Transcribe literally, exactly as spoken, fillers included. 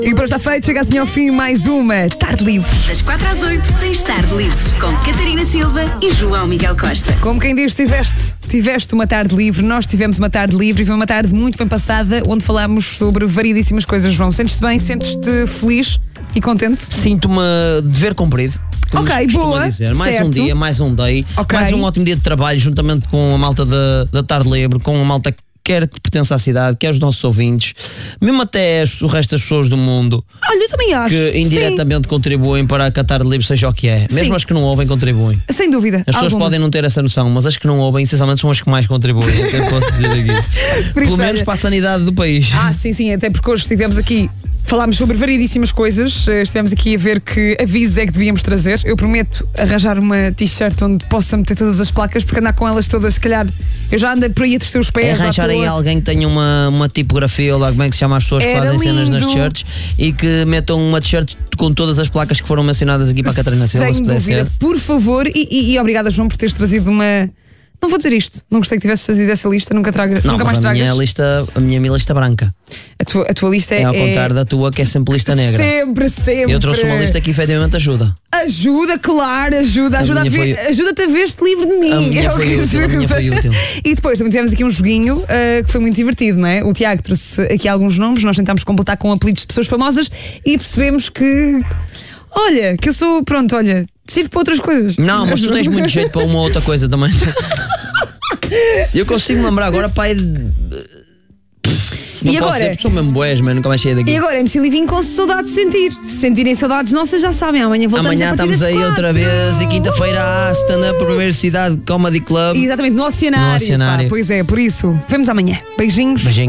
E para estar feito, chega assim ao fim mais uma Tarde Livre. Das quatro às oito tens Tarde Livre com Catarina Silva e João Miguel Costa. Como quem diz, tiveste, tiveste uma tarde livre, nós tivemos uma tarde livre e foi uma tarde muito bem passada, onde falámos sobre variedíssimas coisas. João, sentes-te bem? Sentes-te feliz e contente? Sinto-me dever cumprido. Como Ok, se costuma boa, dizer. Mais certo. um dia, mais um day, Ok. mais um ótimo dia de trabalho, juntamente com a malta da, da Tarde Livre, com a malta que quer que pertence à cidade, quer os nossos ouvintes, mesmo até as- o resto das pessoas do mundo Olha, eu também acho. que indiretamente contribuem para que a Tarde Livre seja o que é. Mesmo Sim. as que não ouvem, contribuem. Sim, sem dúvida. As pessoas alguma. podem não ter essa noção, mas as que não ouvem, essencialmente, são as que mais contribuem. É o que eu posso dizer aqui. Por isso, Pelo menos olha, para a sanidade do país. Ah, sim, sim, até porque hoje estivemos aqui, falámos sobre variedíssimas coisas, eh, estivemos aqui a ver que avisos é que devíamos trazer. Eu prometo arranjar uma t-shirt onde possa meter todas as placas, porque andar com elas todas, se calhar, eu já ando por aí a torcer os pés. É arranjar à toa. aí alguém que tenha uma, uma tipografia, ou lá como é que se chama as pessoas que Era fazem cenas nas lindo. t-shirts, e que metam uma t-shirt com todas as placas que foram mencionadas aqui para a Catarina Silva, se Sem puder dúvida, ser. por favor, e, e, e obrigada, João, por teres trazido uma. Não vou dizer isto, não gostei que tivesses trazido essa lista, nunca, traga, Não, nunca mais mas a tragas. minha lista, a minha lista branca. A, tua, a tua lista é. É ao contrário da tua, que é sempre lista negra. Sempre, sempre. Eu trouxe uma lista que efetivamente ajuda. Ajuda, claro, ajuda, A ajuda a, minha ver, foi- ajuda-te a ver-te livre de mim. A minha é o foi que útil, a minha ajuda. foi útil. E depois também tivemos aqui um joguinho ah, que foi muito divertido, não é? O Tiago trouxe aqui alguns nomes, nós tentámos completar com apelidos de pessoas famosas e percebemos que. Olha, que eu sou, pronto, olha, sirvo para outras coisas. Não, mas tu tens muito jeito para uma outra coisa também. Eu consigo lembrar agora, pai. Não E posso agora? ser, porque sou mesmo boés, mas nunca mais saí daqui. E agora, M C Livinho com saudade de sentir. Se sentirem saudades nossas, já sabem, amanhã voltamos Amanhã a partir estamos das aí quatro. outra vez, e quinta-feira há stand-up Universidade Comedy Club. Exatamente, no Oceanário. No Oceanário. Pá, pois é, por isso, vemos amanhã. Beijinhos. Beijinho.